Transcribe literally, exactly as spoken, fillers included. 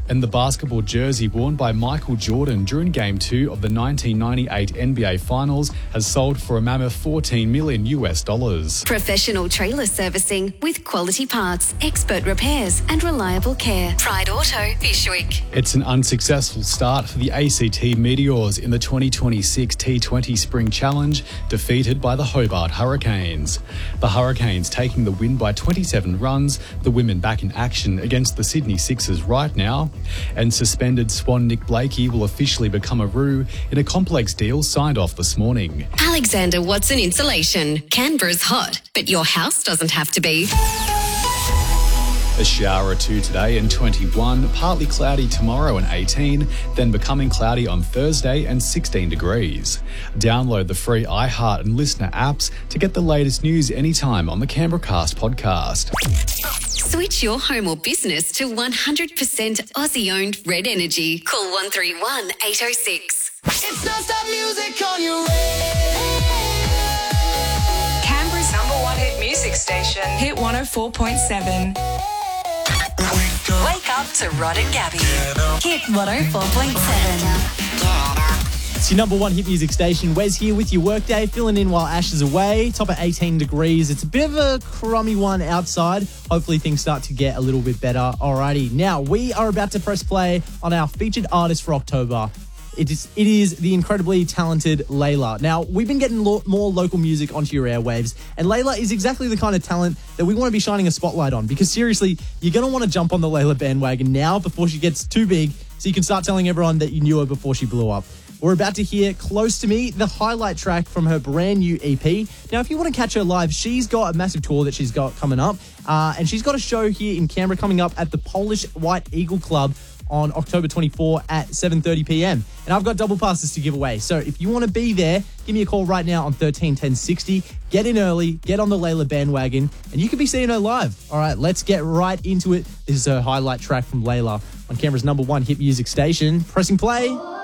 And the basketball jersey worn by Michael Jordan during Game two of the nineteen ninety-eight N B A Finals has sold for a mammoth fourteen million U S dollars. Professional trailer servicing with quality parts, expert repairs and reliable care. Pride Auto, Fyshwick. It's an unsuccessful start for the A C T Meteors in the twenty twenty-six T twenty Spring Challenge, defeated by the Hobart Hurricanes. The Hurricanes taking the win by twenty-seven runs, the women back in action against the Sydney Sixers right now. And suspended Swan Nick Blakey will officially become a Roo in a complex deal signed off this morning. Alexander Watson Insulation. Canberra's hot, but your house doesn't have to be. A shower or two today and twenty-one, partly cloudy tomorrow and eighteen, then becoming cloudy on Thursday and sixteen degrees. Download the free iHeart and Listener apps to get the latest news anytime on the Canberra Cast podcast. Switch your home or business to one hundred percent Aussie-owned Red Energy. Call one three one, eight oh six. It's non-stop music on your radio. Canberra's number one hit music station. Hit one oh four point seven. Wake up to Rod and Gabby. Hit one oh four point seven. It's your number one hit music station. Wes here with your workday, filling in while Ash is away. Top at eighteen degrees. It's a bit of a crummy one outside. Hopefully things start to get a little bit better. Alrighty, now we are about to press play on our featured artist for October. It is, it is the incredibly talented Layla. Now, we've been getting lo- more local music onto your airwaves, and Layla is exactly the kind of talent that we want to be shining a spotlight on, because seriously, you're going to want to jump on the Layla bandwagon now before she gets too big, so you can start telling everyone that you knew her before she blew up. We're about to hear Close to Me, the highlight track from her brand new E P. Now, if you want to catch her live, she's got a massive tour that she's got coming up, uh, and she's got a show here in Canberra coming up at the Polish White Eagle Club on October twenty-fourth at seven thirty p.m. And I've got double passes to give away. So if you want to be there, give me a call right now on thirteen ten sixty. Get in early, get on the Layla bandwagon, and you could be seeing her live. All right, let's get right into it. This is her highlight track from Layla on Canberra's number one hit music station. Pressing play.